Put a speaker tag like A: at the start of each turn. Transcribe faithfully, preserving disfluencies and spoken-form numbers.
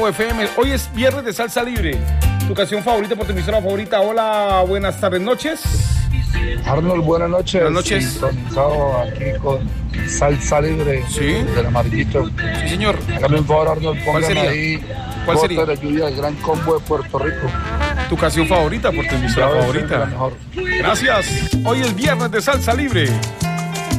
A: F M. Hoy es viernes de salsa libre. Tu canción favorita por tu emisora favorita. Hola, buenas tardes, noches.
B: Arnold, buenas noches.
A: Buenas noches.
B: Sintonizado aquí con salsa libre.
A: Sí.
B: Del amarillito.
A: Sí, señor.
B: Hágame un favor, Arnold,
A: ¿Cuál
B: póngame
A: sería?
B: ahí
A: ¿Cuál
B: Gota
A: sería?
B: de lluvia del Gran Combo de Puerto Rico.
A: Tu canción favorita por tu emisora
B: Ya ves,
A: favorita.
B: la mejor.
A: Gracias. Hoy es viernes de salsa libre.